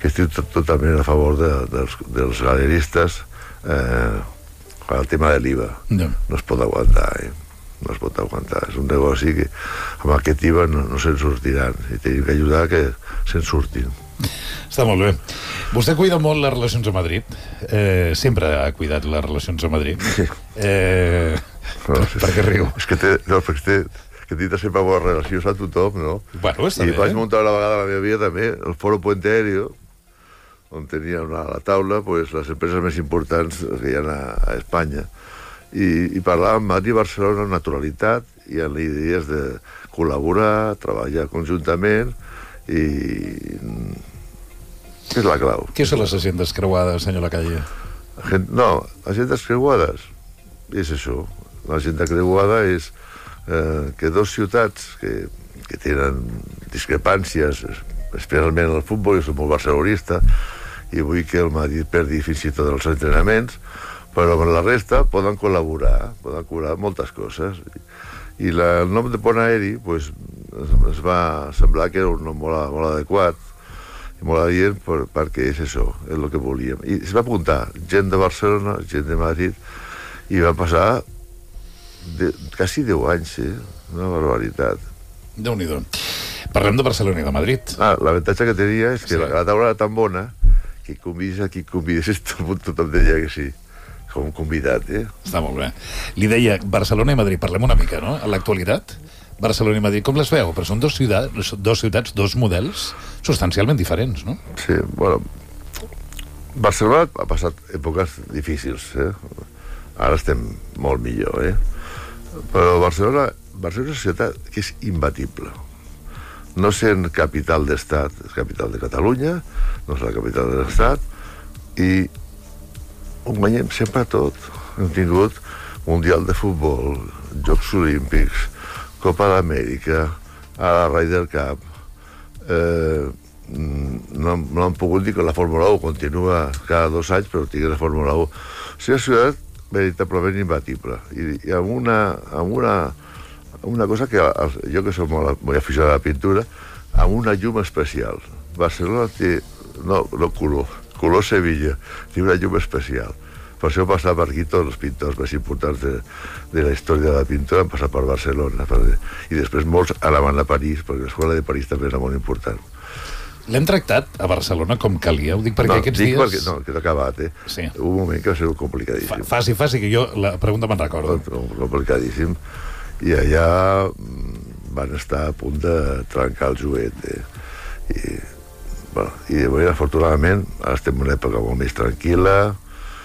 que estic totalment a favor dels galeristes el tema de l'IVA. No es pot aguantar, no es pot aguantar. És un negoci que amb aquest IVA no se'n sortiran i tenim que ajudar que se'n surtin. Està molt bé. Vostè cuida molt les relacions a Madrid. Sempre ha cuidat les relacions a Madrid. Per què riu? És que tinc sempre bones relacions a tothom, no? Bueno, està bé. I vaig muntar una vegada a la meva vida també el Foro Puente Aéreo, on tenia a la taula les empreses més importants que hi ha a Espanya. I parlàvem Madrid i Barcelona amb naturalitat i amb idees de col·laborar, treballar conjuntament i... Què és la clau? Què són les agendes creuades, senyor Lacalle? No, agendes creuades és això. L'agenda creuada és que dos ciutats que tenen discrepàncies, especialment en el futbol, jo soc molt barcelonista i vull que el Madrid perdi fins i tot els entrenaments, però amb la resta poden col·laborar moltes coses. I el nom de pont aeri es va semblar que era un nom molt adequat i molt adient perquè és això, és el que volíem. I es va apuntar gent de Barcelona, gent de Madrid, i va passar quasi 10 anys, una barbaritat. Déu-n'hi-do. Parlem de Barcelona i de Madrid. L'avantatge que tenia és que la taula era tan bona que convidis a qui convidessis, tothom deia que sí, com convidat, Està molt bé. Li deia, Barcelona i Madrid, parlem una mica, no?, en l'actualitat. Barcelona i Madrid, com les veu? Però són dos ciutats, dos models substancialment diferents, no? Sí, bueno, Barcelona ha passat èpoques difícils, Ara estem molt millor, Però Barcelona és una ciutat que és imbatible. No sent capital d'estat, és capital de Catalunya, no és la capital de l'estat, i ho guanyem sempre tot. Hem tingut Mundial de Futbol, Jocs Olímpics, Copa d'Amèrica, ara Ryder Cup. No han pogut dir que la Fórmula 1 continua cada 2 anys, però tinc la Fórmula 1. És una ciutat veritablement imbatible. I amb una cosa que jo que soc molt aficionat a la pintura, amb una llum especial. Barcelona té color Sevilla, té una llum especial. Per això passar per aquí tots els pintors més importants de la història de la pintura han passat per Barcelona, i després molts anaven a París, perquè l'escola de París també era molt important. L'hem tractat a Barcelona com calia? Ho dic perquè aquests dies... No, que t'ha acabat, Sí. Un moment que va ser complicadíssim. Faci, que jo la pregunta me'n recordo. Complicadíssim. I allà van estar a punt de trencar el juguet, I afortunadament ara estem en una època molt més tranquil·la,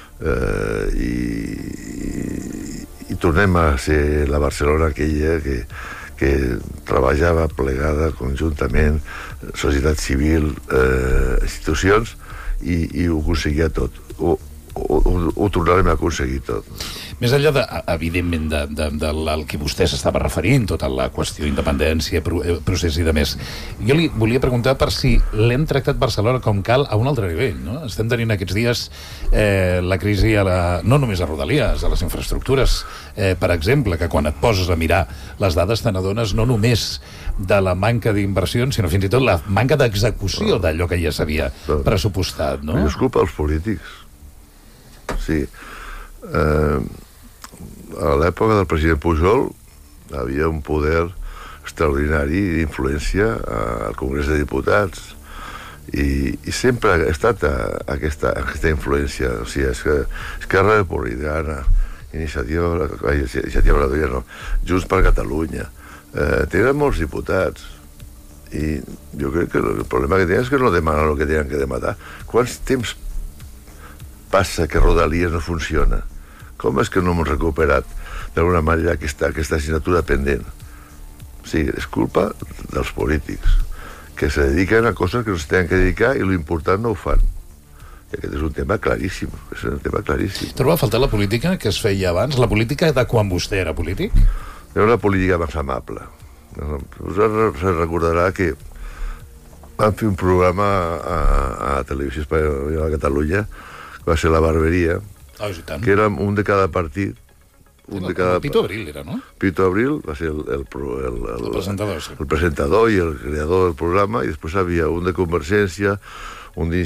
i tornem a ser la Barcelona aquella que treballava plegada conjuntament, societat civil, institucions, i ho aconseguia tot. Ho tornarem a aconseguir tot. Més enllà, evidentment, del que vostè s'estava referint, tota la qüestió independència, procés i de més, jo li volia preguntar per si l'hem tractat Barcelona com cal a un altre nivell, no? Estem tenint aquests dies la crisi no només a Rodalies, a les infraestructures, per exemple, que quan et poses a mirar les dades te n'adones no només de la manca d'inversions, sinó fins i tot la manca d'execució d'allò que ja s'havia pressupostat, no? És culpa dels polítics. Sí. A l'època del president Pujol havia un poder extraordinari d'influència al Congrés de Diputats i sempre ha estat aquesta influència. O sigui, Esquerra Republicana, Iniciativa Graduïda, Junts per Catalunya, tenen molts diputats, i jo crec que el problema que tenen és que no demanen el que tenen que demanar. Quants temps passa que Rodalies no funciona? Com és que no hem recuperat d'alguna manera aquesta assignatura pendent? O sigui, és culpa dels polítics, que se dediquen a coses que no s'hi tenen que dedicar i l'important no ho fan. I aquest és un tema claríssim, Troba a faltar la política que es feia abans, la política de quan vostè era polític? Era una política més amable. Se recordarà que vam fer un programa a Televisió Espanyola de Catalunya, que va ser La Barberia, que era un de cada partit. Pito Abril era, no? Pito Abril va ser el presentador, sí. El presentador i el creador del programa, i després havia un de Convergència, un